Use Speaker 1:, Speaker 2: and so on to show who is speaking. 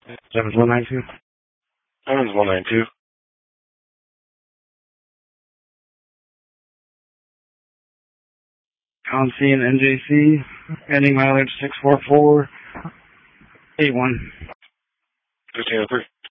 Speaker 1: Evans 192.
Speaker 2: Evans 192.
Speaker 1: Concy and NJC, ending mileage 64481.
Speaker 2: 1503.